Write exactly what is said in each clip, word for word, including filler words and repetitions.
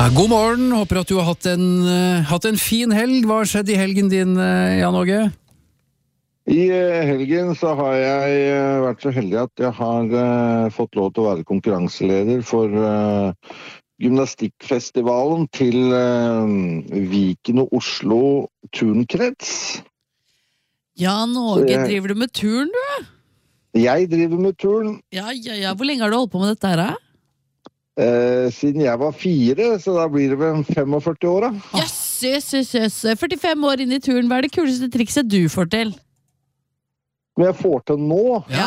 Ja, god morgen, håper at du har hatt en, uh, hatt en fin helg. Hva har skjedd i helgen din, uh, Jan Åge? I uh, helgen så har jeg uh, vært så heldig at jeg har uh, fått lov til å være konkurranseleder for uh, gymnastikkfestivalen til uh, Viken og Oslo turnkrets. Jan Åge, jeg... driver du med turn, du? Jeg driver med turn. Ja, ja, ja. Hvor lenge har du holdt på med dette her, da? Eh, siden jeg var fire, så da blir det vel femogførti år da. Yes, yes, yes, yes. førtifem år inn i turen, hva er det kuleste trikset du får til? Som jeg får til nå? Ja.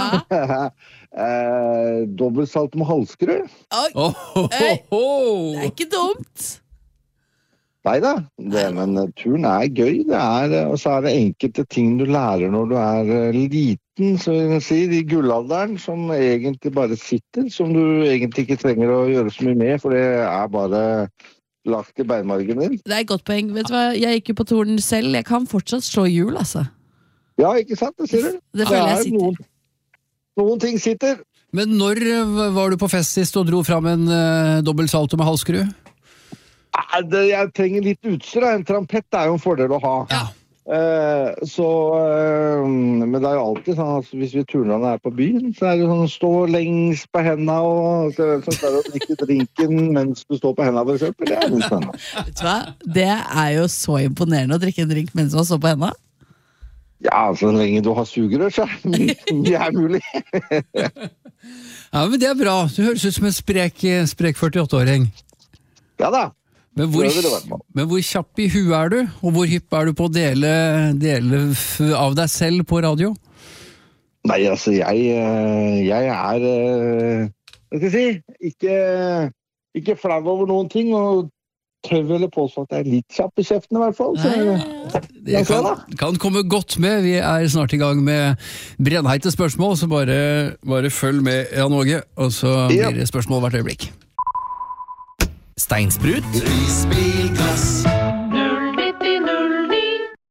eh, Dobbeltsalt med halskru. Oi, oh, oh, oh, oh. Det er ikke dumt. Neida, det, men uh, turen er gøy, det er, uh, og så er det enkelte ting du lærer når du er uh, liten, så jeg kan si, i gullalderen, som egentlig bare sitter, som du egentlig ikke trenger å gjøre så mye med, for det er bare lagt i beinmargen din. Det er et godt poeng, vet du hva, jeg gikk jo på turen selv, jeg kan fortsatt slå hjul, altså. Ja, ikke sant, det sier du. Det føler jeg sitter. Noen, noen ting sitter. Men når var du på fest sist og dro fram en uh, dobbeltsalto med halskru? Jeg trenger litt utstyr, en trampett er jo en fordel å ha. Ja. Eh, så, eh, men det er jo alltid sånn at hvis vi turnerne er på byen, så er det sånn stå lengst på hendene og så, så er det å drikke drinken mens du står på hendene, for eksempel. Det er litt spennende. Vet du hva? Det er jo så imponerende å drikke en drink mens man står på hendene. Ja, så lenge du har sugerør, så det er mulig. Ja, men det er bra. Du høres ut som en sprek, sprek førtiåtte-åring. Ja da. Men hvor, men hvor kjapp i huet er du, og hvor hypp er du på å dele, dele av deg selv på radio? Nei, altså, jeg, jeg er, hva skal jeg si, ikke, ikke flau over noen ting, og tøv eller påstå at jeg er litt kjapp i kjeften i hvert fall. Så, det kan, kan komme godt med. Vi er snart i gang med brennheite spørsmål, så bare, bare følg med, Jan Åge, og så blir det spørsmål hvert øyeblikk. Steinsprut Prisbilglass null nitti null ni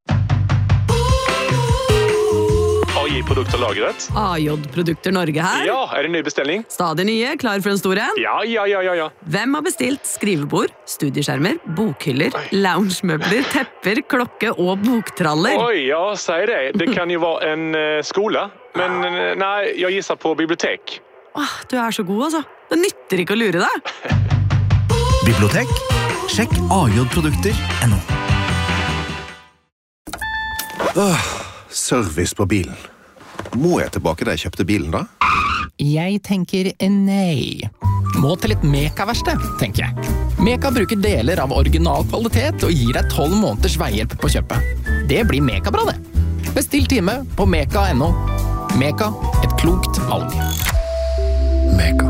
A J-produkter lagret. A J-produkter Norge her. Ja, er det ny bestelling? Stadig nye, klar for en stor en. Ja, ja, ja, ja, ja. Hvem har bestilt skrivebord, studieskjermer, bokhyller, loungemøbler, tepper, klokke og boktraller? Oi, ja, sier det. Det kan jo være en uh, skole, men uh, nei, jeg gisser på bibliotek. Åh, du er så god, altså. Det nytter ikke å lure deg. Bibliotek? Sjekk a j produkter punktum no. Åh, service på bilen. Må jeg tilbake da jeg kjøpte bilen da? Jeg tenker nei. Må til et Meka-verksted, tenker jeg. Meka bruker deler av original kvalitet og gir deg tolv måneders veihjelp på kjøpet. Det blir Meka-bra det. Bestill time på meka punktum no. Meka, et klokt valg. Meka.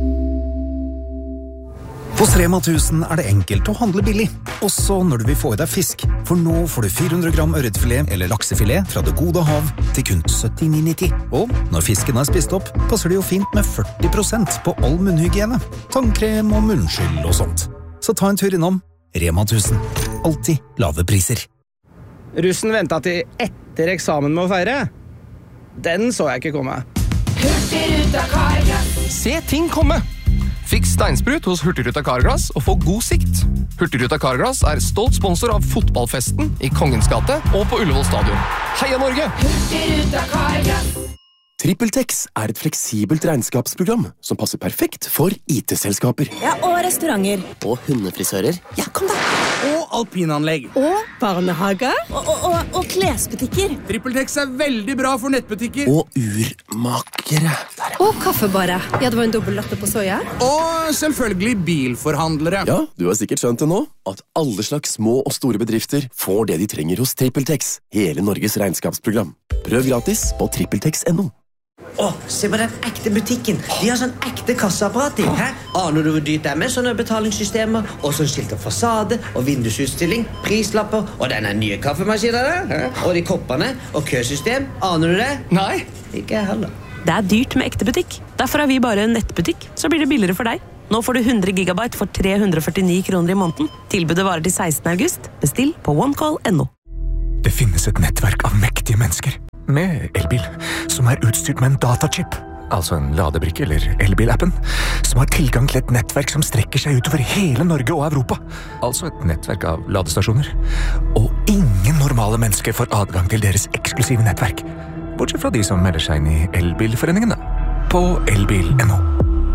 Hos Rema tusen er det enkelt å handle billig, også når du vil få i deg fisk. For nå får du fire hundre gram ørretfilet eller laksefilet fra det gode hav til kun syttini nitti. Og når fisken er spist opp, passer det jo fint med førti prosent på all munnhygiene, tannkrem og munnskyld og sånt. Så ta en tur innom Rema tusen. Alltid lave priser. Russen ventet til etter eksamen med å feire. Den så jeg ikke komme. Hurtigruta Carglass. Se ting komme! Fiks steinsprut hos Hurtigruta Carglass og få god sikt. Hurtigruta Carglass er stolt sponsor av fotballfesten i Kongens gate og på Ullevål stadion. Heia Norge! Hurtigruta Carglass. TrippelTex er et fleksibelt regnskapsprogram som passer perfekt for I T-selskaper. Ja, og restauranter. Og hundefrisører. Ja, kom da. Og alpinanlegg. Og barnehager. Og, og, og, og klesbutikker. TrippelTex er veldig bra for nettbutikker. Og urmakere. Og kaffebarer. Ja, det var en dobbelt latte på soja. Og selvfølgelig bilforhandlere. Ja, du har sikkert skjønt det nå, at alle slags små og store bedrifter får det de trenger hos TrippelTex. Hele Norges regnskapsprogram. Prøv gratis på trippeltex punktum no. Åh, se på den ekte butikken. De har sånn ekte kasseapparat i. Hæ? Aner du hvor dyrt det er med sånne betalingssystemer? Og sånn skilt av fasade og vindusutstilling, prislapper og denne nye kaffemaskinen der. Hæ? Og de koppene og køsystem. Aner du det? Nei. Ikke jeg heller. Det er dyrt med ekte butikk. Derfor har vi bare en nettbutikk. Så blir det billigere for deg. Nå får du hundre gigabyte for tre hundre og førtini kroner i måneden. Tilbudet varer til sekstende august. Bestill på onecall punktum no. Det finnes et nettverk av mektige mennesker med elbil, som er utstyrt med en datachip. altså en ladebrikke eller elbilappen, som har tilgang til et nettverk som strekker seg utover hele Norge og Europa. Altså et nettverk av ladestasjoner. Og ingen normale mennesker får adgang til deres eksklusive nettverk. Bortsett fra de som melder seg inn i Elbilforeningen da, på elbil punktum no.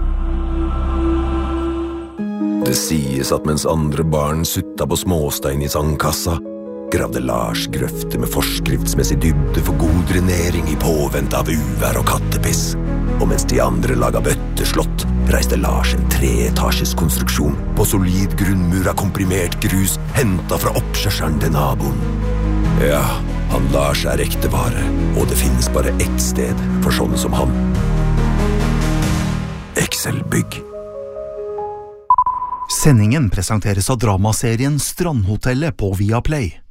Det sies at mens andre barn sutta på småstein i sandkassa, gravde Lars grøfter med forskriftsmessig dybde for god drenering i påvente av uvær og kattepiss. Og mens de andre laga bøtteslott, reiste Lars en treetasjes konstruksjon på solid grunnmur av komprimert grus, hentet fra oppkjørselen til naboen. Ja, han Lars er ekte vare, og det finnes bare ett sted for sånne som han. Excel-bygg. Sendingen presenteres av dramaserien Strandhotellet på Viaplay.